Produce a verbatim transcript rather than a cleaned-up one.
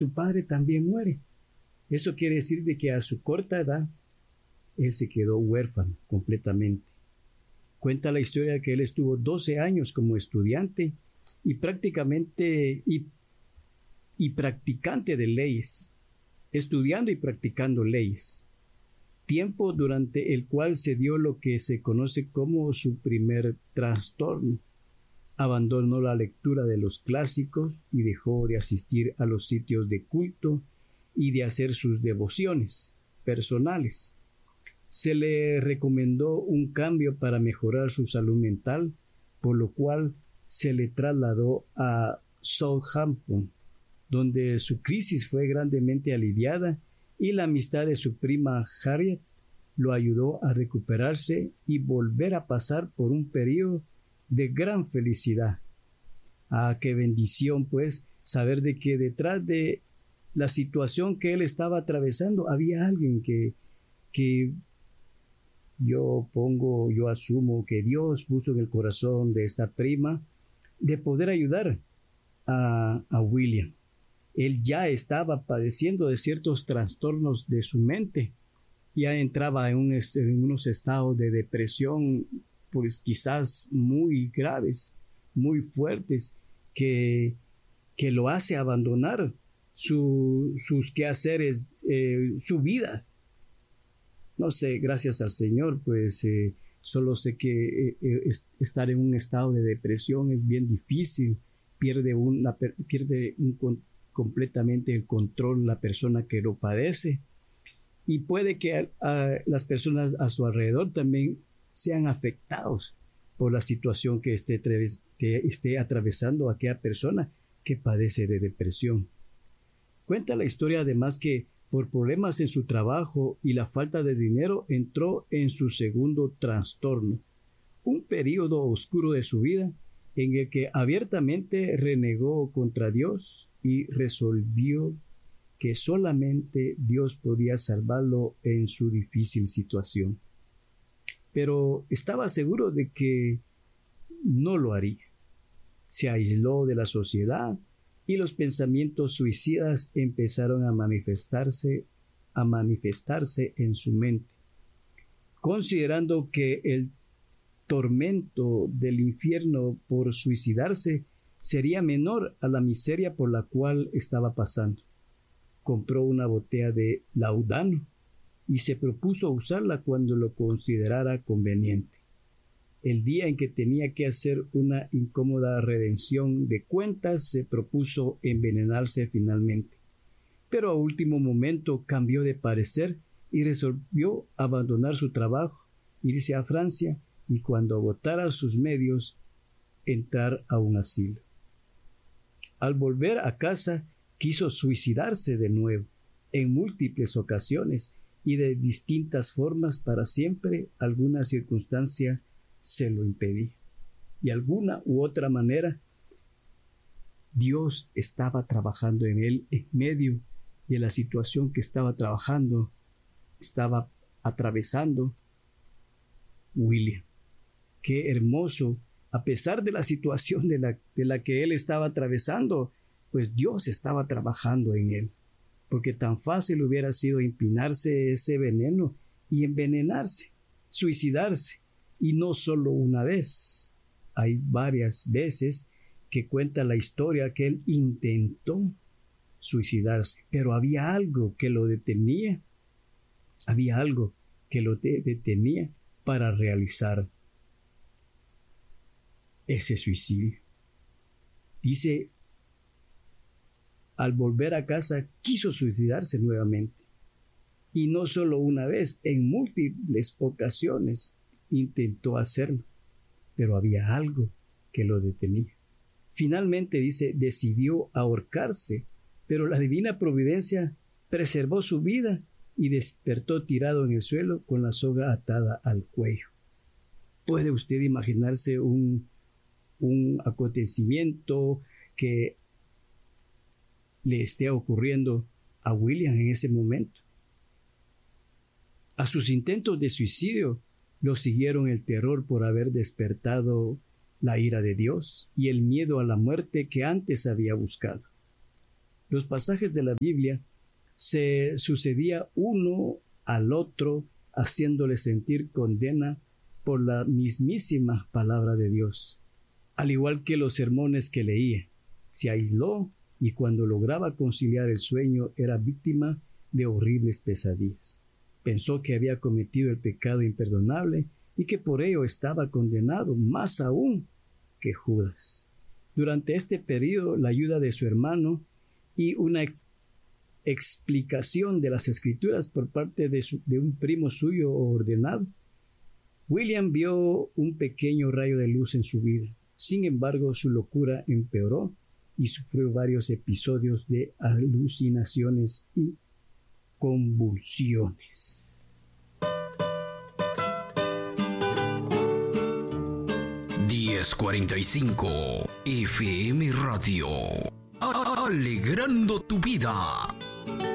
su padre también muere. Eso quiere decir de que a su corta edad, él se quedó huérfano completamente. Cuenta la historia de que él estuvo doce años como estudiante y prácticamente y, y practicante de leyes, estudiando y practicando leyes. Tiempo durante el cual se dio lo que se conoce como su primer trastorno. Abandonó la lectura de los clásicos y dejó de asistir a los sitios de culto y de hacer sus devociones personales. Se le recomendó un cambio para mejorar su salud mental, por lo cual se le trasladó a Southampton, donde su crisis fue grandemente aliviada y la amistad de su prima Harriet lo ayudó a recuperarse y volver a pasar por un periodo de gran felicidad. Ah, qué bendición, pues, saber de que detrás de la situación que él estaba atravesando había alguien que, que yo pongo, yo asumo que Dios puso en el corazón de esta prima de poder ayudar a, a William. Él ya estaba padeciendo de ciertos trastornos de su mente. Ya entraba en, un, en unos estados de depresión, pues quizás muy graves, muy fuertes, que, que lo hace abandonar su, sus quehaceres, eh, su vida. No sé, gracias al Señor, pues eh, solo sé que eh, eh, estar en un estado de depresión es bien difícil, pierde, una, pierde un, completamente el control la persona que lo padece, y puede que a, a las personas a su alrededor también sean afectados por la situación que esté, que esté atravesando aquella persona que padece de depresión. Cuenta la historia además que por problemas en su trabajo y la falta de dinero entró en su segundo trastorno, un periodo oscuro de su vida en el que abiertamente renegó contra Dios y resolvió que solamente Dios podía salvarlo en su difícil situación. Pero estaba seguro de que no lo haría. Se aisló de la sociedad y los pensamientos suicidas empezaron a manifestarse, a manifestarse en su mente. Considerando que el tormento del infierno por suicidarse sería menor a la miseria por la cual estaba pasando, compró una botella de laudano y se propuso usarla cuando lo considerara conveniente. El día en que tenía que hacer una incómoda redención de cuentas, se propuso envenenarse finalmente. Pero a último momento cambió de parecer y resolvió abandonar su trabajo, irse a Francia y cuando agotara sus medios, entrar a un asilo. Al volver a casa, quiso suicidarse de nuevo, en múltiples ocasiones y de distintas formas. Para siempre alguna circunstancia se lo impedía. De alguna u otra manera, Dios estaba trabajando en él en medio de la situación que estaba trabajando, estaba atravesando William. Qué hermoso, a pesar de la situación de la, de la que él estaba atravesando, pues Dios estaba trabajando en él, porque tan fácil hubiera sido empinarse ese veneno y envenenarse, suicidarse, y no solo una vez. Hay varias veces que cuenta la historia que él intentó suicidarse, pero había algo que lo detenía, había algo que lo de- detenía para realizar ese suicidio. Dice, al volver a casa quiso suicidarse nuevamente, y no solo una vez, en múltiples ocasiones intentó hacerlo, pero había algo que lo detenía. Finalmente, dice, decidió ahorcarse, pero la divina providencia preservó su vida y despertó tirado en el suelo con la soga atada al cuello. ¿Puede usted imaginarse un, un acontecimiento que le esté ocurriendo a William en ese momento? A sus intentos de suicidio lo siguieron el terror por haber despertado la ira de Dios y el miedo a la muerte que antes había buscado. Los pasajes de la Biblia se sucedía uno al otro, haciéndole sentir condena por la mismísima palabra de Dios. Al igual que los sermones que leía, se aisló y cuando lograba conciliar el sueño era víctima de horribles pesadillas. Pensó que había cometido el pecado imperdonable y que por ello estaba condenado más aún que Judas. Durante este periodo, la ayuda de su hermano y una ex- explicación de las Escrituras por parte de, su, de un primo suyo ordenado, William vio un pequeño rayo de luz en su vida. Sin embargo, su locura empeoró y sufrió varios episodios de alucinaciones y convulsiones. diez cuarenta y cinco F M Radio. A- alegrando tu vida.